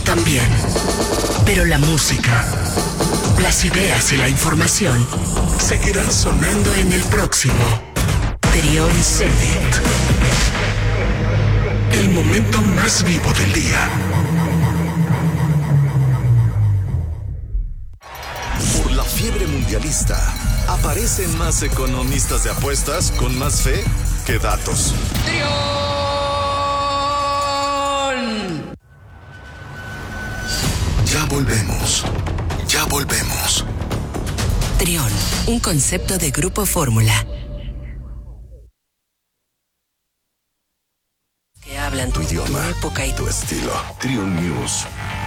también. Pero la música, las ideas y la información seguirán sonando en el próximo Trión Zenit. El momento más vivo del día. Por la fiebre mundialista, aparecen más economistas de apuestas con más fe que datos. ¡Trión! Ya volvemos. Ya volvemos. Trión, un concepto de Grupo Fórmula. Que hablan tu idioma, tu época y tu estilo. Trión News.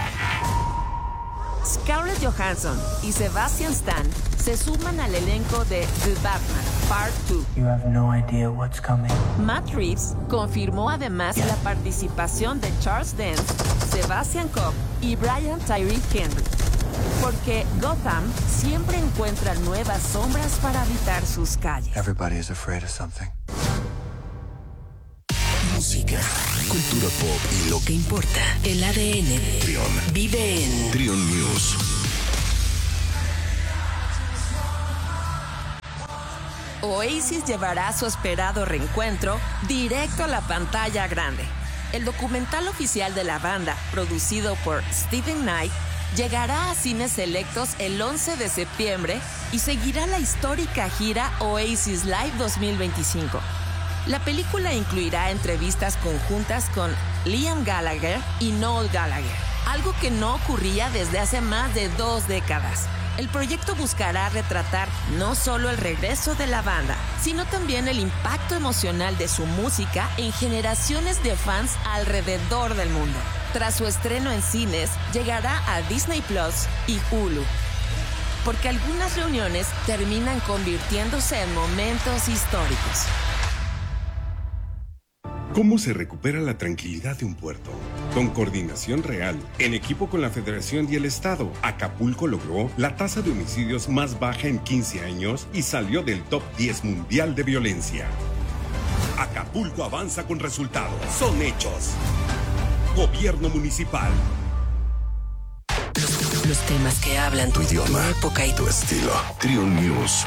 Scarlett Johansson y Sebastian Stan se suman al elenco de The Batman Part 2. You have no idea what's coming. Matt Reeves confirmó además la participación de Charles Dance, Sebastian Cobb y Brian Tyree Henry, porque Gotham siempre encuentra nuevas sombras para habitar sus calles. Everybody is afraid of something. Música, cultura pop y lo que importa. El ADN Trión vive en Trión News. Oasis llevará su esperado reencuentro directo a la pantalla grande. El documental oficial de la banda, producido por Steven Knight, llegará a cines selectos el 11 de septiembre y seguirá la histórica gira Oasis Live 2025. La película incluirá entrevistas conjuntas con Liam Gallagher y Noel Gallagher, algo que no ocurría desde hace más de 2 décadas. El proyecto buscará retratar no solo el regreso de la banda, sino también el impacto emocional de su música en generaciones de fans alrededor del mundo. Tras su estreno en cines, llegará a Disney Plus y Hulu, porque algunas reuniones terminan convirtiéndose en momentos históricos. ¿Cómo se recupera la tranquilidad de un puerto? Con coordinación real, en equipo con la Federación y el Estado, Acapulco logró la tasa de homicidios más baja en 15 años y salió del top 10 mundial de violencia. Acapulco avanza con resultados. Son hechos. Gobierno municipal. Los temas que hablan tu idioma, tu época y tu estilo. Trión News.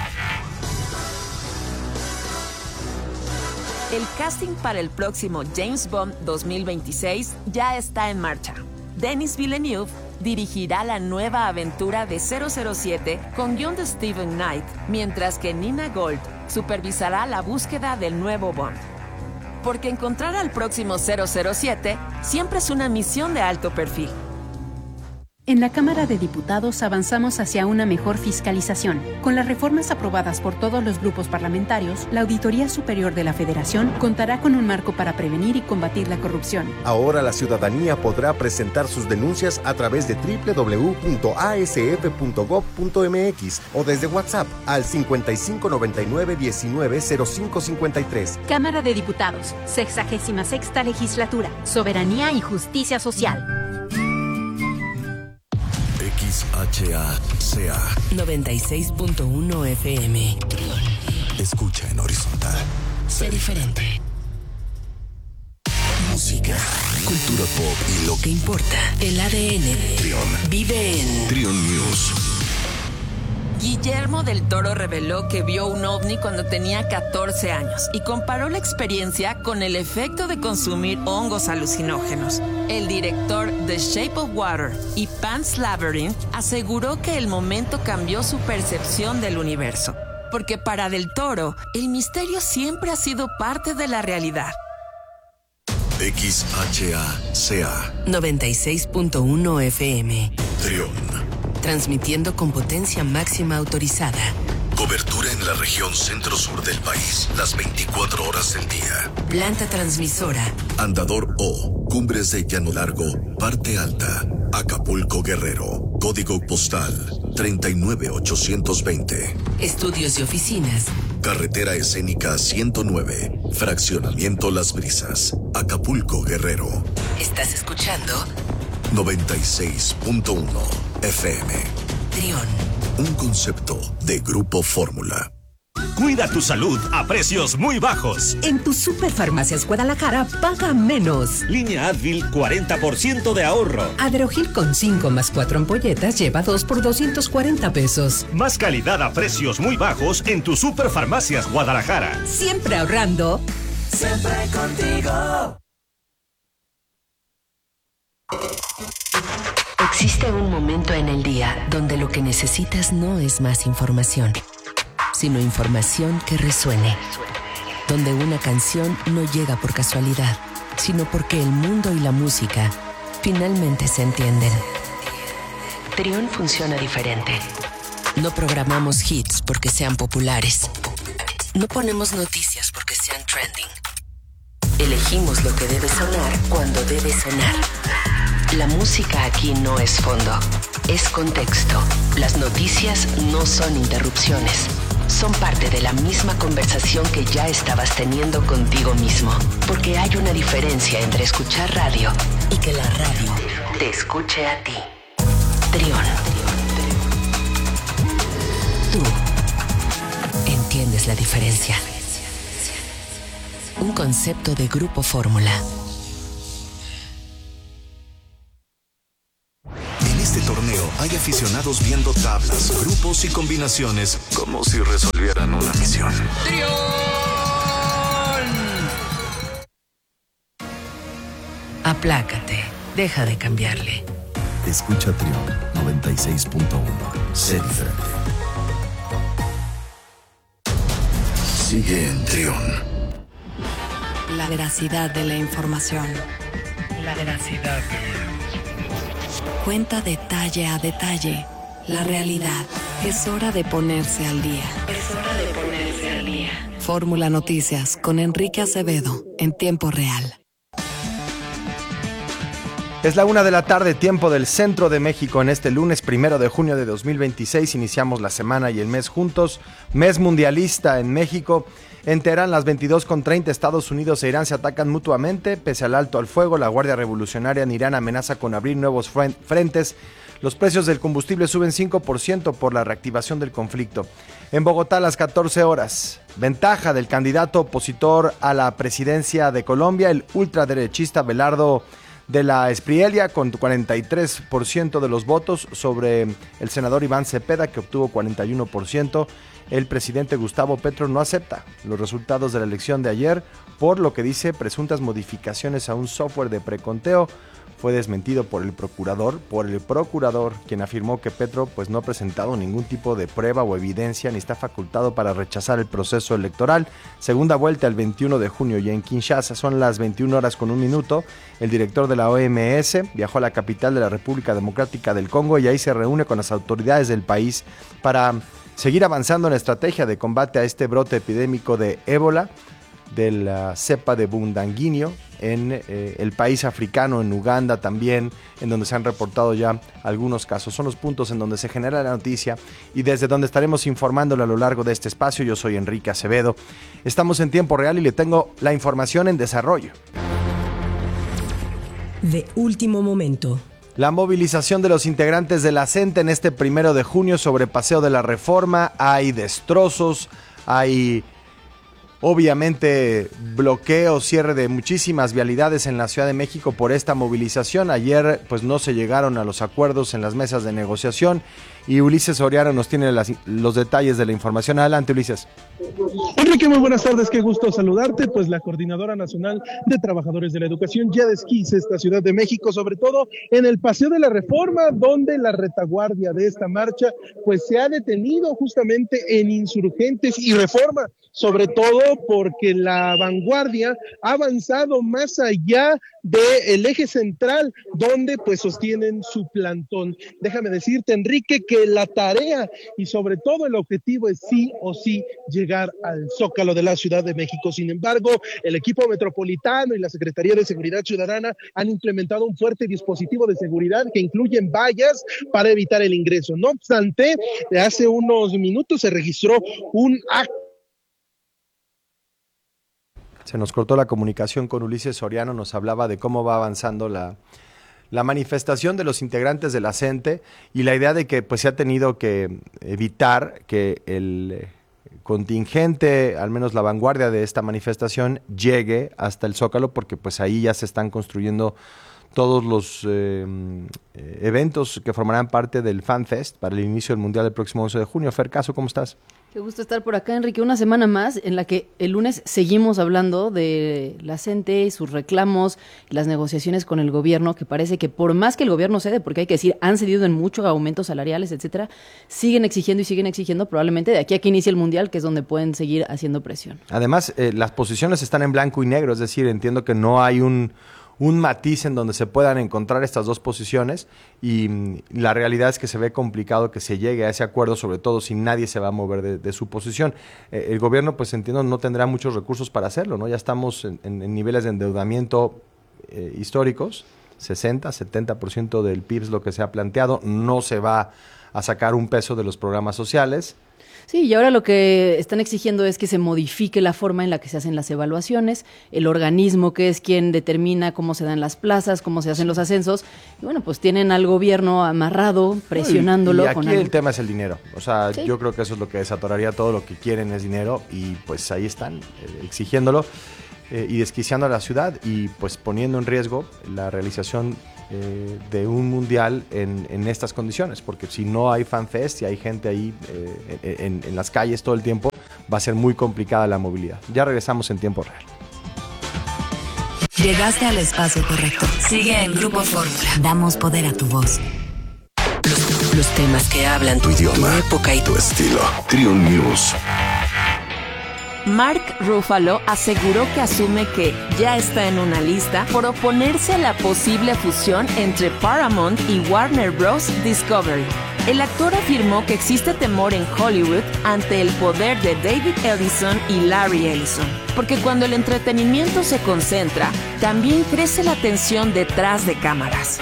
El casting para el próximo James Bond 2026 ya está en marcha. Denis Villeneuve dirigirá la nueva aventura de 007 con guión de Steven Knight, mientras que Nina Gold supervisará la búsqueda del nuevo Bond. Porque encontrar al próximo 007 siempre es una misión de alto perfil. En la Cámara de Diputados avanzamos hacia una mejor fiscalización. Con las reformas aprobadas por todos los grupos parlamentarios, la Auditoría Superior de la Federación contará con un marco para prevenir y combatir la corrupción. Ahora la ciudadanía podrá presentar sus denuncias a través de www.asf.gov.mx o desde WhatsApp al 5599-190553. Cámara de Diputados, 66ª Legislatura, Soberanía y Justicia Social. XHACA 96.1 FM. Escucha en horizontal. Sé diferente. Música, cultura pop y lo que importa. El ADN Trión vive en Trión News. Guillermo del Toro reveló que vio un ovni cuando tenía 14 años y comparó la experiencia con el efecto de consumir hongos alucinógenos. El director de Shape of Water y Pan's Labyrinth aseguró que el momento cambió su percepción del universo, porque para Del Toro, el misterio siempre ha sido parte de la realidad. XHACA 96.1 FM. Trión. Transmitiendo con potencia máxima autorizada. Cobertura en la región centro-sur del país, las 24 horas del día. Planta transmisora. Andador O, Cumbres de Llano Largo, Parte Alta, Acapulco, Guerrero. Código postal 39820. Estudios y oficinas. Carretera Escénica 109, Fraccionamiento Las Brisas, Acapulco, Guerrero. Estás escuchando 96.1 FM. Trión. Un concepto de Grupo Fórmula. Cuida tu salud a precios muy bajos. En tu Superfarmacias Guadalajara, paga menos. Línea Advil, 40% de ahorro. Adderogil con 5 más 4 ampolletas lleva 2 por 240 pesos. Más calidad a precios muy bajos en tu Superfarmacias Guadalajara. Siempre ahorrando. Siempre contigo. Existe un momento en el día donde lo que necesitas no es más información, sino información que resuene. Donde una canción no llega por casualidad, sino porque el mundo y la música finalmente se entienden. Trión funciona diferente. No programamos hits porque sean populares. No ponemos noticias porque sean trending. Elegimos lo que debe sonar cuando debe sonar. La música aquí no es fondo, es contexto. Las noticias no son interrupciones. Son parte de la misma conversación que ya estabas teniendo contigo mismo. Porque hay una diferencia entre escuchar radio y que la radio te escuche a ti. Trión. Tú entiendes la diferencia. Un concepto de Grupo Fórmula. En este torneo hay aficionados viendo tablas, grupos y combinaciones como si resolvieran una misión. ¡Trión! Aplácate. Deja de cambiarle. Escucha Trión 96.1. Sé diferente. Sigue en Trión. La veracidad de la información. La veracidad. Cuenta detalle a detalle la realidad. Es hora de ponerse al día. Es hora de ponerse al día. Fórmula Noticias con Enrique Acevedo en tiempo real. Es la 1 de la tarde, tiempo del centro de México. En este lunes 1 de junio de 2026 iniciamos la semana y el mes juntos. Mes mundialista en México. En Teherán, las 22:30, Estados Unidos e Irán se atacan mutuamente. Pese al alto al fuego, la Guardia Revolucionaria en Irán amenaza con abrir nuevos frentes. Los precios del combustible suben 5% por la reactivación del conflicto. En Bogotá, a las 14 horas, ventaja del candidato opositor a la presidencia de Colombia, el ultraderechista Belardo de la Espriella, con 43% de los votos sobre el senador Iván Cepeda, que obtuvo 41%. El presidente Gustavo Petro no acepta los resultados de la elección de ayer, por lo que dice presuntas modificaciones a un software de preconteo. Fue desmentido por el procurador, quien afirmó que Petro pues no ha presentado ningún tipo de prueba o evidencia ni está facultado para rechazar el proceso electoral. Segunda vuelta el 21 de junio y en Kinshasa, son las 21:01. El director de la OMS viajó a la capital de la República Democrática del Congo y ahí se reúne con las autoridades del país para seguir avanzando en la estrategia de combate a este brote epidémico de ébola, de la cepa de Bundanguinio, en el país africano, en Uganda también, en donde se han reportado ya algunos casos. Son los puntos en donde se genera la noticia y desde donde estaremos informándole a lo largo de este espacio. Yo soy Enrique Acevedo. Estamos en tiempo real y le tengo la información en desarrollo. De último momento. La movilización de los integrantes de la CENTE en este 1 de junio sobre Paseo de la Reforma. Hay destrozos, hay obviamente bloqueo, cierre de muchísimas vialidades en la Ciudad de México por esta movilización. Ayer pues no se llegaron a los acuerdos en las mesas de negociación y Ulises Soriano nos tiene los detalles de la información. Adelante, Ulises. Enrique, muy buenas tardes, qué gusto saludarte. Pues la Coordinadora Nacional de Trabajadores de la Educación ya desquicia esta Ciudad de México, sobre todo en el Paseo de la Reforma, donde la retaguardia de esta marcha pues se ha detenido justamente en Insurgentes y Reforma, sobre todo porque la vanguardia ha avanzado más allá del eje central, donde pues sostienen su plantón. Déjame decirte, Enrique, que la tarea y sobre todo el objetivo es sí o sí llegar al Zócalo de la Ciudad de México. Sin embargo, el equipo metropolitano y la Secretaría de Seguridad Ciudadana han implementado un fuerte dispositivo de seguridad que incluyen vallas para evitar el ingreso. No obstante, hace unos minutos se registró un acto. Se nos cortó la comunicación con Ulises Soriano, nos hablaba de cómo va avanzando la manifestación de los integrantes de la CENTE y la idea de que pues se ha tenido que evitar que el contingente, al menos la vanguardia de esta manifestación, llegue hasta el Zócalo, porque pues ahí ya se están construyendo todos los eventos que formarán parte del FanFest para el inicio del Mundial del próximo 11 de junio. Fer Caso, ¿cómo estás? Qué gusto estar por acá, Enrique. Una semana más en la que el lunes seguimos hablando de la CENTE, sus reclamos, las negociaciones con el gobierno, que parece que por más que el gobierno cede, porque hay que decir, han cedido en mucho aumentos salariales, etcétera, siguen exigiendo, probablemente de aquí a que inicie el Mundial, que es donde pueden seguir haciendo presión. Además, las posiciones están en blanco y negro, es decir, entiendo que no hay un matiz en donde se puedan encontrar estas dos posiciones, y la realidad es que se ve complicado que se llegue a ese acuerdo, sobre todo si nadie se va a mover de su posición. El gobierno, pues entiendo, no tendrá muchos recursos para hacerlo, ¿no? Ya estamos en niveles de endeudamiento históricos, 60-70% del PIB es lo que se ha planteado, no se va a sacar un peso de los programas sociales. Sí, y ahora lo que están exigiendo es que se modifique la forma en la que se hacen las evaluaciones, el organismo que es quien determina cómo se dan las plazas, cómo se hacen los ascensos, y bueno, pues tienen al gobierno amarrado, presionándolo. Y aquí el tema es el dinero, o sea, ¿sí? Yo creo que eso es lo que desatoraría todo, lo que quieren es dinero, y pues ahí están, exigiéndolo y desquiciando a la ciudad, y pues poniendo en riesgo la realización de un mundial en estas condiciones, porque si no hay FanFest y hay gente ahí en las calles todo el tiempo, va a ser muy complicada la movilidad. Ya regresamos en tiempo real. Llegaste al espacio correcto. Sigue en Grupo Fórmula. Damos poder a tu voz. Los temas que hablan tu idioma, tu época y tu estilo. Trion News. Mark Ruffalo aseguró que asume que ya está en una lista por oponerse a la posible fusión entre Paramount y Warner Bros. Discovery. El actor afirmó que existe temor en Hollywood ante el poder de David Ellison y Larry Ellison, porque cuando el entretenimiento se concentra, también crece la tensión detrás de cámaras.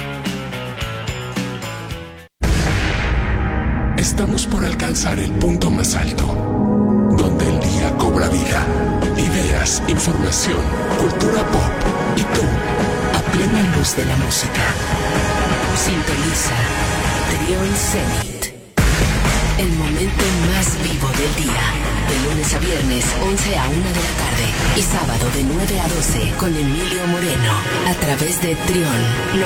Estamos por alcanzar el punto más alto, donde el día cobra vida, ideas, información, cultura pop y tú, a plena luz de la música. Sintoniza Trion Zenit, el momento más vivo del día, de lunes a viernes 11 a 1 de la tarde y sábado de 9 a 12 con Emilio Moreno, a través de Trion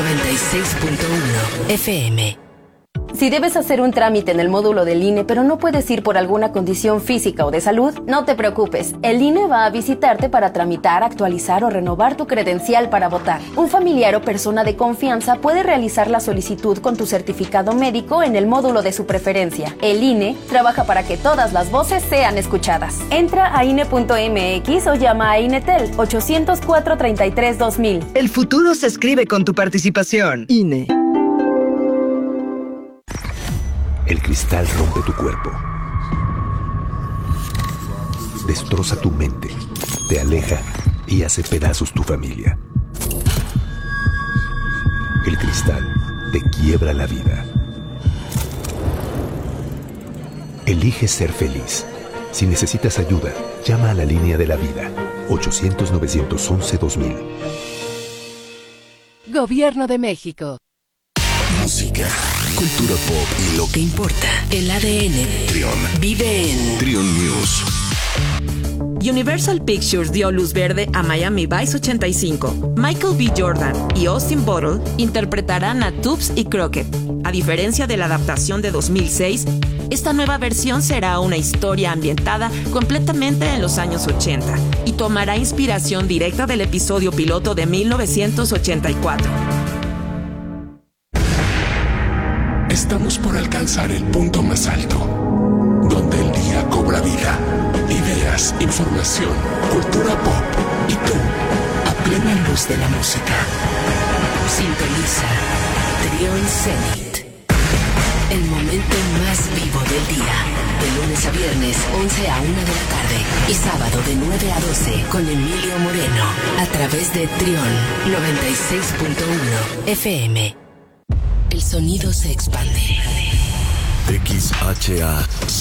96.1 FM. Si debes hacer un trámite en el módulo del INE, pero no puedes ir por alguna condición física o de salud, no te preocupes. El INE va a visitarte para tramitar, actualizar o renovar tu credencial para votar. Un familiar o persona de confianza puede realizar la solicitud con tu certificado médico en el módulo de su preferencia. El INE trabaja para que todas las voces sean escuchadas. Entra a INE.mx o llama a INETEL 800-433-2000. El futuro se escribe con tu participación. INE. El cristal rompe tu cuerpo, destroza tu mente, te aleja y hace pedazos tu familia. El cristal te quiebra la vida. Elige ser feliz. Si necesitas ayuda, llama a la línea de la vida, 800-911-2000. Gobierno de México. Música, cultura pop y lo que importa. El ADN. Trion. Vive en Trion News. Universal Pictures dio luz verde a Miami Vice 85. Michael B. Jordan y Austin Butler interpretarán a Tubbs y Crockett. A diferencia de la adaptación de 2006, esta nueva versión será una historia ambientada completamente en los años 80 y tomará inspiración directa del episodio piloto de 1984. Estamos por alcanzar el punto más alto, donde el día cobra vida, ideas, información, cultura pop y tú, a plena luz de la música. Sintoniza Trion Zenit, el momento más vivo del día, de lunes a viernes 11 a 1 de la tarde y sábado de 9 a 12 con Emilio Moreno, a través de Trion 96.1 FM. El sonido se expande. XHACA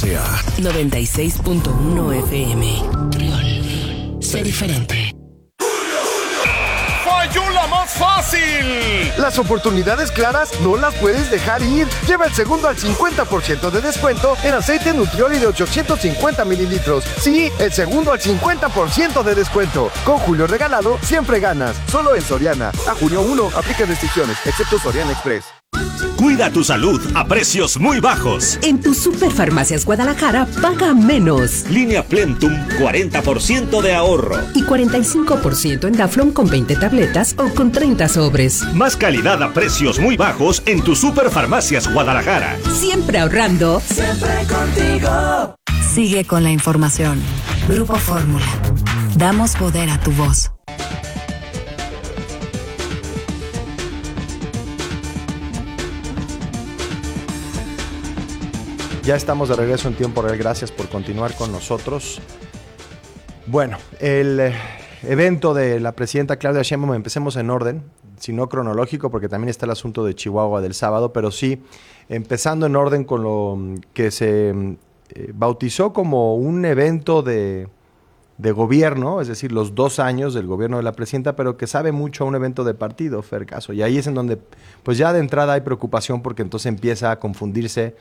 96.1 FM. Trion. Sé diferente. Falló la más fácil! Las oportunidades claras no las puedes dejar ir. Lleva el segundo al 50% de descuento en aceite Nutrioli de 850 mililitros. Sí, el segundo al 50% de descuento. Con Julio Regalado, siempre ganas. Solo en Soriana. A junio 1, aplica restricciones, excepto Soriana Express. Cuida tu salud a precios muy bajos. En tus Superfarmacias Guadalajara, paga menos. Línea Plentum, 40% de ahorro. Y 45% en Daflon con 20 tabletas o con 30 sobres. Más calidad a precios muy bajos en tus Superfarmacias Guadalajara. Siempre ahorrando. Siempre contigo. Sigue con la información. Grupo Fórmula. Damos poder a tu voz. Ya estamos de regreso en tiempo real. Gracias por continuar con nosotros. Bueno, el evento de la presidenta Claudia Sheinbaum, empecemos en orden, si no cronológico, porque también está el asunto de Chihuahua del sábado, pero sí, empezando en orden con lo que se bautizó como un evento de gobierno, es decir, los 2 años del gobierno de la presidenta, pero que sabe mucho a un evento de partido, Fer Caso. Y ahí es en donde, pues ya de entrada hay preocupación, porque entonces empieza a confundirse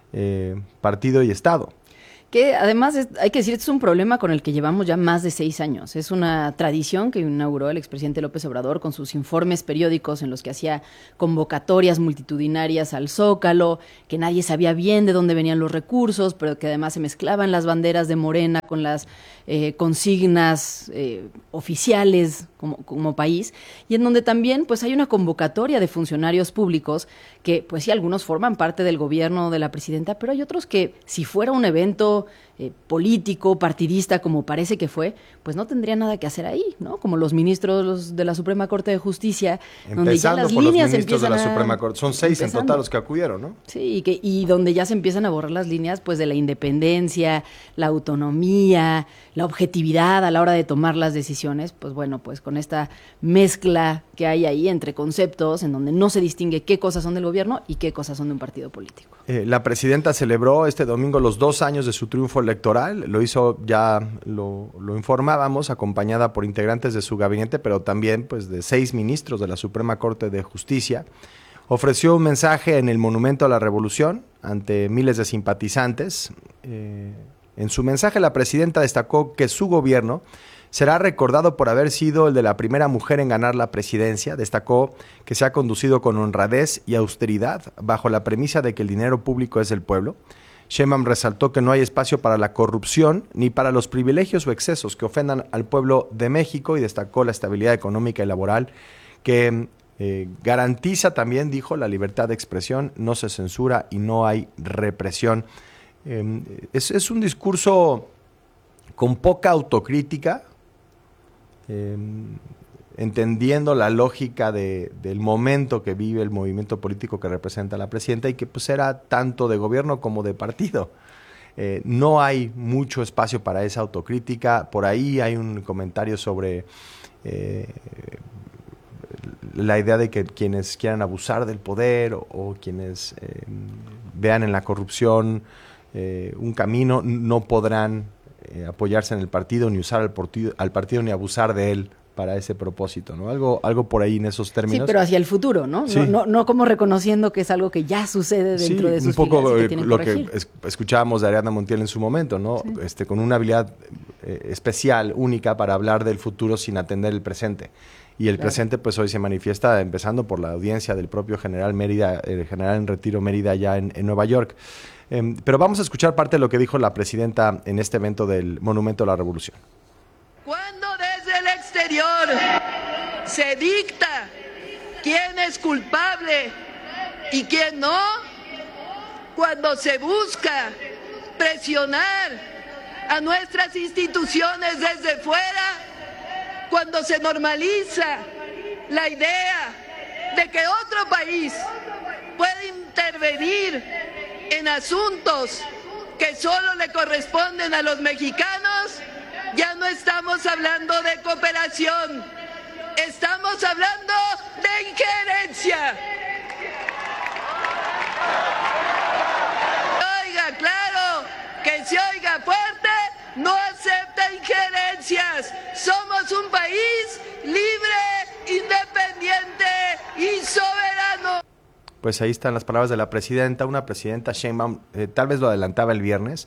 partido y Estado. Que además, hay que decir, este es un problema con el que llevamos ya más de 6 años. Es una tradición que inauguró el expresidente López Obrador con sus informes periódicos en los que hacía convocatorias multitudinarias al Zócalo, que nadie sabía bien de dónde venían los recursos, pero que además se mezclaban las banderas de Morena con las consignas oficiales como país, y en donde también pues hay una convocatoria de funcionarios públicos que pues sí, algunos forman parte del gobierno de la presidenta, pero hay otros que si fuera un evento político, partidista, como parece que fue, pues no tendría nada que hacer ahí, ¿no? Como los ministros de la Suprema Corte de Justicia, donde ya las líneas empiezan de la Suprema Corte. Son 6 en total los que acudieron, ¿no? Sí, y donde ya se empiezan a borrar las líneas, pues de la independencia, la autonomía, la objetividad a la hora de tomar las decisiones, pues bueno, pues con esta mezcla que hay ahí entre conceptos, en donde no se distingue qué cosas son del gobierno y qué cosas son de un partido político. La presidenta celebró este domingo los 2 años de su triunfo electoral, lo hizo, ya lo informábamos, acompañada por integrantes de su gabinete, pero también pues de 6 ministros de la Suprema Corte de Justicia. Ofreció un mensaje en el Monumento a la Revolución ante miles de simpatizantes. En su mensaje la presidenta destacó que su gobierno será recordado por haber sido el de la primera mujer en ganar la presidencia. Destacó que se ha conducido con honradez y austeridad bajo la premisa de que el dinero público es del pueblo. Sheinbaum resaltó que no hay espacio para la corrupción ni para los privilegios o excesos que ofendan al pueblo de México, y destacó la estabilidad económica y laboral que garantiza también, dijo, la libertad de expresión, no se censura y no hay represión. Es un discurso con poca autocrítica, entendiendo la lógica del momento que vive el movimiento político que representa la presidenta, y que pues era tanto de gobierno como de partido. No hay mucho espacio para esa autocrítica. Por ahí hay un comentario sobre la idea de que quienes quieran abusar del poder o quienes vean en la corrupción un camino, no podrán apoyarse en el partido, ni usar al partido, ni abusar de él para ese propósito, ¿no? Algo por ahí en esos términos. Sí, pero hacia el futuro, ¿no? Sí. No como reconociendo que es algo que ya sucede dentro de sus filas. Sí, un poco que tienen lo que escuchábamos de Ariadna Montiel en su momento, ¿no? Sí. Con una habilidad especial, única, para hablar del futuro sin atender el presente. Y el presente, pues hoy se manifiesta empezando por la audiencia del propio general Mérida, el general en retiro Mérida, allá en Nueva York. Pero vamos a escuchar parte de lo que dijo la presidenta en este evento del Monumento a la Revolución. Cuando desde el exterior se dicta quién es culpable y quién no, cuando se busca presionar a nuestras instituciones desde fuera, cuando se normaliza la idea de que otro país puede intervenir en asuntos que solo le corresponden a los mexicanos, ya no estamos hablando de cooperación, estamos hablando de injerencia. Oiga, claro, que se oiga fuerte, no acepta injerencias. Somos un país libre, independiente. pues ahí están las palabras de la presidenta, una presidenta Sheinbaum, tal vez lo adelantaba el viernes,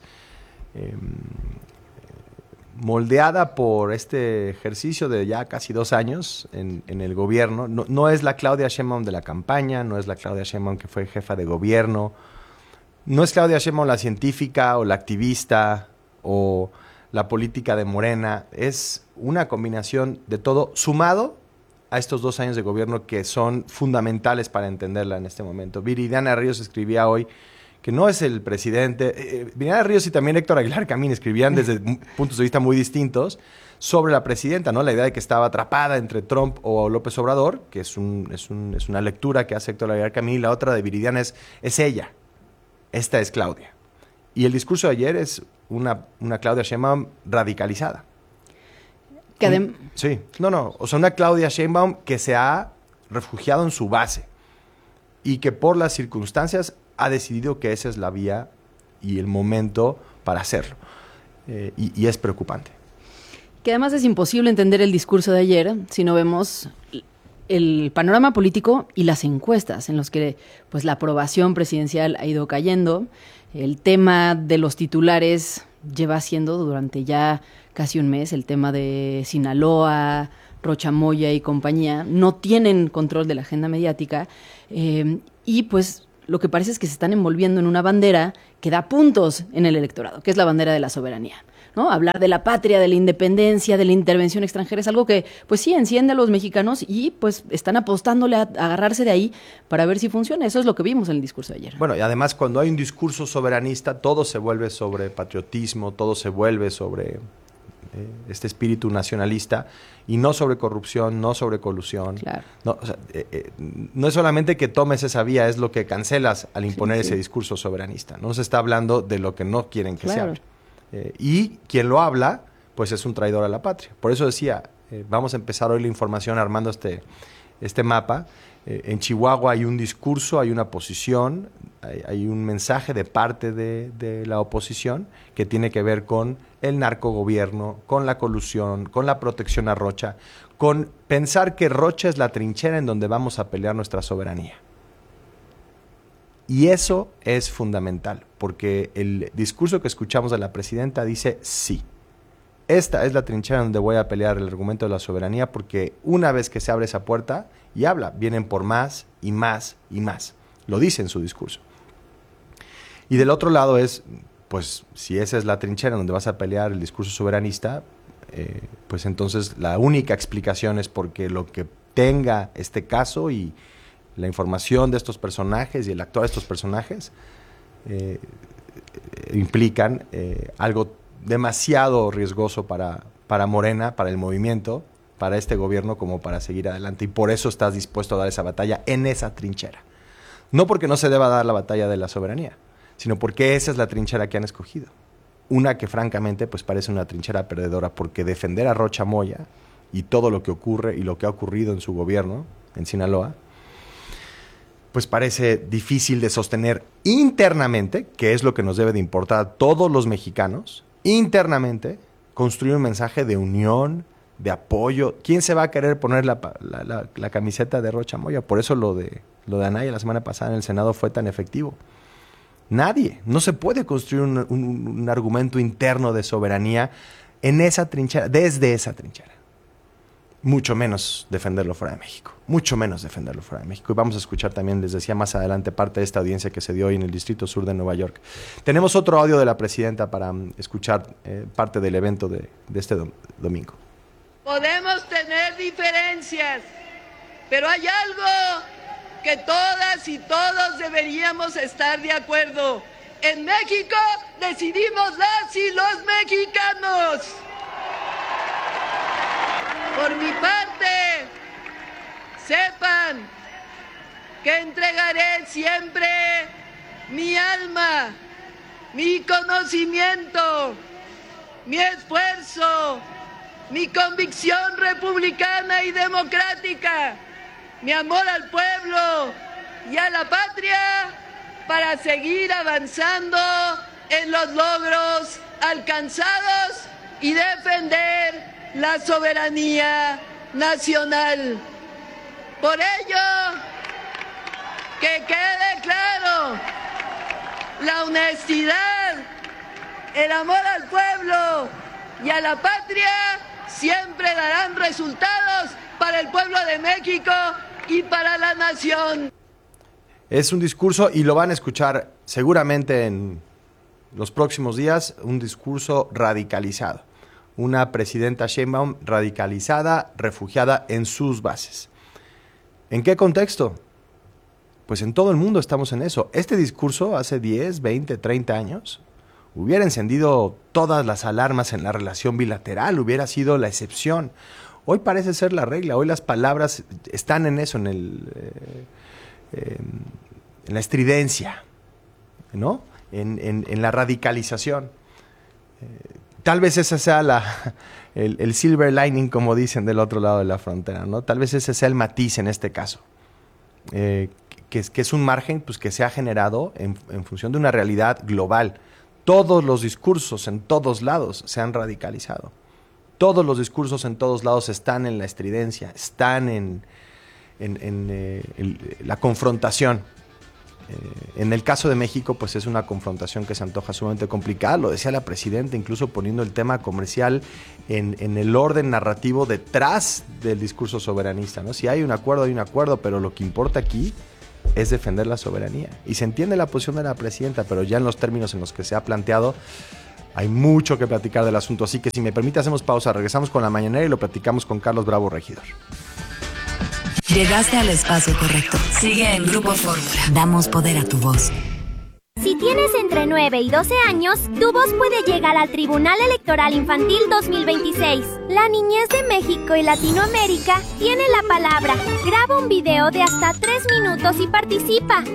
moldeada por este ejercicio de ya casi 2 años en el gobierno. No es la Claudia Sheinbaum de la campaña, no es la Claudia Sheinbaum que fue jefa de gobierno, no es Claudia Sheinbaum la científica o la activista o la política de Morena, es una combinación de todo sumado a estos 2 años de gobierno que son fundamentales para entenderla en este momento. Viridiana Ríos escribía hoy que no es el presidente. Viridiana Ríos y también Héctor Aguilar Camín escribían desde puntos de vista muy distintos sobre la presidenta, ¿no? La idea de que estaba atrapada entre Trump o López Obrador, que es una lectura que hace Héctor Aguilar Camín, y la otra de Viridiana es ella. Esta es Claudia. Y el discurso de ayer es una Claudia Sheinbaum radicalizada. Una Claudia Sheinbaum que se ha refugiado en su base y que por las circunstancias ha decidido que esa es la vía y el momento para hacerlo. Y es preocupante. Que además es imposible entender el discurso de ayer si no vemos el panorama político y las encuestas en los que pues la aprobación presidencial ha ido cayendo. El tema de los titulares lleva siendo durante ya casi un mes, el tema de Sinaloa, Rocha Moya y compañía, no tienen control de la agenda mediática y pues lo que parece es que se están envolviendo en una bandera que da puntos en el electorado, que es la bandera de la soberanía, ¿no? Hablar de la patria, de la independencia, de la intervención extranjera es algo que, pues sí, enciende a los mexicanos y pues están apostándole a agarrarse de ahí para ver si funciona. Eso es lo que vimos en el discurso de ayer. Bueno, y además cuando hay un discurso soberanista, todo se vuelve sobre patriotismo, todo se vuelve sobre este espíritu nacionalista y no sobre corrupción, no sobre colusión. Claro. No es solamente que tomes esa vía, es lo que cancelas al imponer ese discurso soberanista. No se está hablando de lo que no quieren que se hable. Y quien lo habla, pues es un traidor a la patria. Por eso decía, vamos a empezar hoy la información armando este mapa. En Chihuahua hay un discurso, hay una posición, hay un mensaje de parte de la oposición que tiene que ver con el narcogobierno, con la colusión, con la protección a Rocha, con pensar que Rocha es la trinchera en donde vamos a pelear nuestra soberanía. Y eso es fundamental, porque el discurso que escuchamos de la presidenta dice sí. Esta es la trinchera donde voy a pelear el argumento de la soberanía, porque una vez que se abre esa puerta y habla, vienen por más y más y más. Lo dice en su discurso. Y del otro lado es, pues si esa es la trinchera donde vas a pelear el discurso soberanista, pues entonces la única explicación es porque lo que tenga este caso y la información de estos personajes y el actuar de estos personajes implican algo demasiado riesgoso para Morena, para el movimiento, para este gobierno como para seguir adelante. Y por eso estás dispuesto a dar esa batalla en esa trinchera. No porque no se deba dar la batalla de la soberanía, sino porque esa es la trinchera que han escogido. Una que francamente pues parece una trinchera perdedora, porque defender a Rocha Moya y todo lo que ocurre y lo que ha ocurrido en su gobierno en Sinaloa, pues parece difícil de sostener internamente, que es lo que nos debe de importar a todos los mexicanos, internamente, construir un mensaje de unión, de apoyo. ¿Quién se va a querer poner la camiseta de Rocha Moya? Por eso lo de Anaya la semana pasada en el Senado fue tan efectivo. Nadie. No se puede construir un argumento interno de soberanía en esa trinchera, desde esa trinchera. Mucho menos defenderlo fuera de México. Mucho menos defenderlo fuera de México. Y vamos a escuchar también, les decía más adelante, parte de esta audiencia que se dio hoy en el Distrito Sur de Nueva York. Tenemos otro audio de la presidenta para escuchar parte del evento de este domingo. Podemos tener diferencias, pero hay algo que todas y todos deberíamos estar de acuerdo. En México decidimos las y los mexicanos. Por mi parte, sepan que entregaré siempre mi alma, mi conocimiento, mi esfuerzo, mi convicción republicana y democrática, mi amor al pueblo y a la patria para seguir avanzando en los logros alcanzados y defender la soberanía nacional. Por ello, Que quede claro, la honestidad, el amor al pueblo y a la patria siempre darán resultados para el pueblo de México y para la nación. Es un discurso, y lo van a escuchar seguramente en los próximos días, un discurso radicalizado. Una presidenta Sheinbaum radicalizada, refugiada en sus bases. ¿En qué contexto? Pues en todo el mundo estamos en eso. Este discurso hace 10, 20, 30 años hubiera encendido todas las alarmas en la relación bilateral, hubiera sido la excepción. Hoy parece ser la regla, hoy las palabras están en eso, en la estridencia, ¿no? En la radicalización. Tal vez ese sea el silver lining, como dicen del otro lado de la frontera, ¿no? Tal vez ese sea el matiz en este caso. Que es un margen pues, que se ha generado en función de una realidad global. Todos los discursos en todos lados se han radicalizado. Todos los discursos en todos lados están en la estridencia, están en la confrontación. En el caso de México, pues es una confrontación que se antoja sumamente complicada. Lo decía la presidenta, incluso poniendo el tema comercial en el orden narrativo detrás del discurso soberanista, ¿no? Si hay un acuerdo, pero lo que importa aquí es defender la soberanía. Y se entiende la posición de la presidenta, pero ya en los términos en los que se ha planteado, hay mucho que platicar del asunto. Así que si me permite, hacemos pausa, regresamos con la mañanera y lo platicamos con Carlos Bravo, regidor. Llegaste al espacio correcto. Sigue en Grupo Fórmula. Damos poder a tu voz. Si tienes entre 9 y 12 años, tu voz puede llegar al Tribunal Electoral Infantil 2026. La niñez de México y Latinoamérica tiene la palabra. Graba un video de hasta 3 minutos y participa.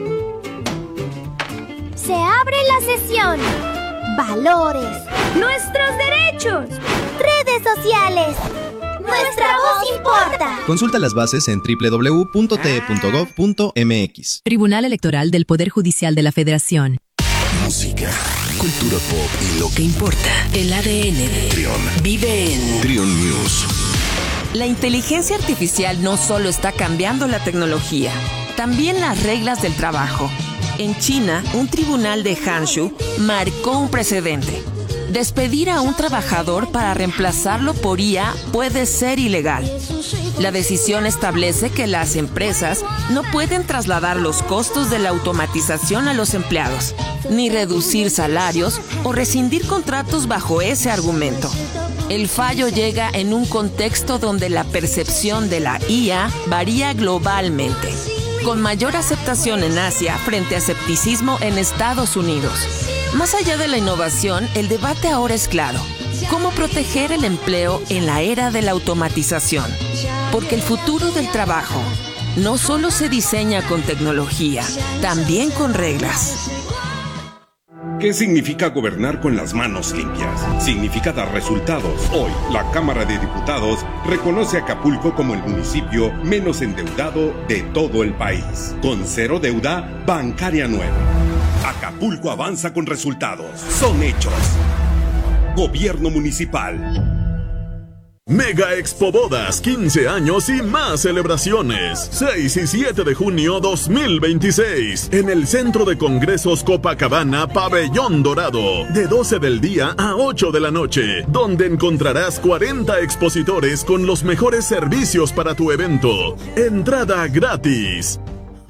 Se abre la sesión. Valores. Nuestros derechos. Redes sociales. Nuestra voz importa. Consulta las bases en www.te.gov.mx. Tribunal Electoral del Poder Judicial de la Federación. Música, cultura pop y lo que importa. El ADN de Trión. Vive en Trión News. La inteligencia artificial no solo está cambiando la tecnología, también las reglas del trabajo. En China, un tribunal de Hangzhou marcó un precedente. Despedir a un trabajador para reemplazarlo por IA puede ser ilegal. La decisión establece que las empresas no pueden trasladar los costos de la automatización a los empleados, ni reducir salarios o rescindir contratos bajo ese argumento. El fallo llega en un contexto donde la percepción de la IA varía globalmente, con mayor aceptación en Asia frente a escepticismo en Estados Unidos. Más allá de la innovación, el debate ahora es claro. ¿Cómo proteger el empleo en la era de la automatización? Porque el futuro del trabajo no solo se diseña con tecnología, también con reglas. ¿Qué significa gobernar con las manos limpias? Significa dar resultados. Hoy, la Cámara de Diputados reconoce a Acapulco como el municipio menos endeudado de todo el país, con cero deuda bancaria nueva. Acapulco avanza con resultados. Son hechos. Gobierno municipal. Mega Expo Bodas, 15 años y más celebraciones. 6 y 7 de junio 2026. En el Centro de Congresos Copacabana, Pabellón Dorado. De 12 del día a 8 de la noche. Donde encontrarás 40 expositores con los mejores servicios para tu evento. Entrada gratis.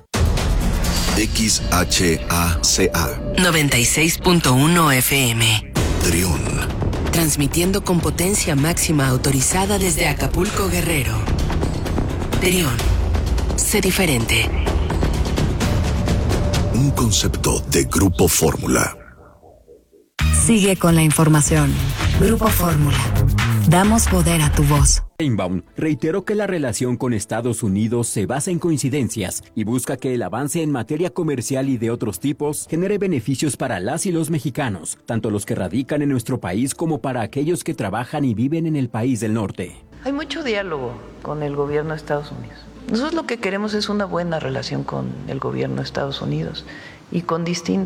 XHACA 96.1 FM. Trión. Transmitiendo con potencia máxima autorizada desde Acapulco, Guerrero. Trión. Sé diferente. Un concepto de Grupo Fórmula. Sigue con la información. Grupo Fórmula. Damos poder a tu voz. Sheinbaum reiteró que la relación con Estados Unidos se basa en coincidencias y busca que el avance en materia comercial y de otros tipos genere beneficios para las y los mexicanos, tanto los que radican en nuestro país como para aquellos que trabajan y viven en el país del norte. Hay mucho diálogo con el gobierno de Estados Unidos. Nosotros lo que queremos es una buena relación con el gobierno de Estados Unidos y con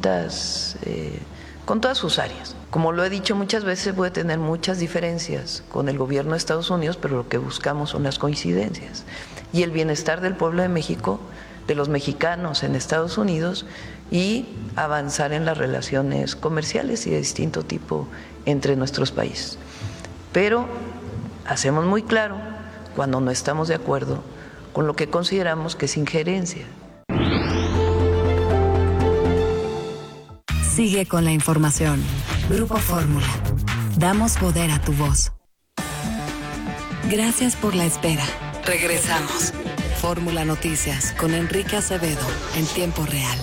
con todas sus áreas. Como lo he dicho muchas veces, puede tener muchas diferencias con el gobierno de Estados Unidos, pero lo que buscamos son las coincidencias. Y el bienestar del pueblo de México de los mexicanos en Estados Unidos y avanzar en las relaciones comerciales y de distinto tipo entre nuestros países. Pero hacemos muy claro cuando no estamos de acuerdo con lo que consideramos que es injerencia. Sigue con la información. Grupo Fórmula. Damos poder a tu voz. Gracias por la espera. Regresamos. Fórmula Noticias con Enrique Acevedo en tiempo real.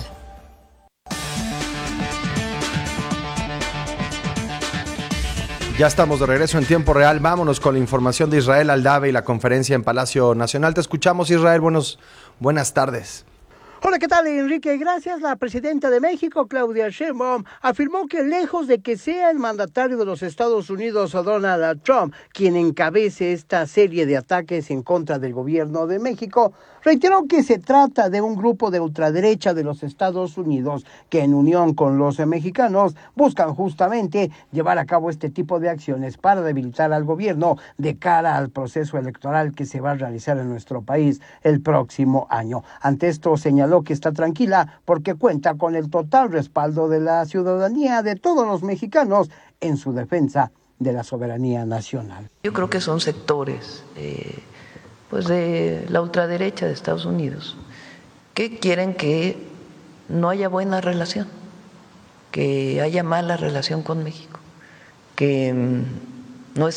Ya estamos de regreso en tiempo real. Vámonos con la información de Israel Aldave y la conferencia en Palacio Nacional. Te escuchamos, Israel. Buenas tardes. Hola, ¿qué tal, Enrique? Gracias. La presidenta de México, Claudia Sheinbaum, afirmó que lejos de que sea el mandatario de los Estados Unidos, Donald Trump, quien encabece esta serie de ataques en contra del gobierno de México, reiteró que se trata de un grupo de ultraderecha de los Estados Unidos que, en unión con los mexicanos, buscan justamente llevar a cabo este tipo de acciones para debilitar al gobierno de cara al proceso electoral que se va a realizar en nuestro país el próximo año. Ante esto señaló que está tranquila porque cuenta con el total respaldo de la ciudadanía, de todos los mexicanos, en su defensa de la soberanía nacional. Yo creo que son sectores pues de la ultraderecha de Estados Unidos que quieren que no haya buena relación, que haya mala relación con México, que